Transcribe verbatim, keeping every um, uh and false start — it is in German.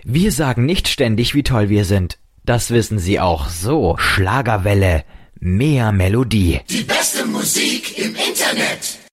Wir sagen nicht ständig, wie toll wir sind. Das wissen Sie auch. So, Schlagerwelle, mehr Melodie. Die beste Musik im Internet.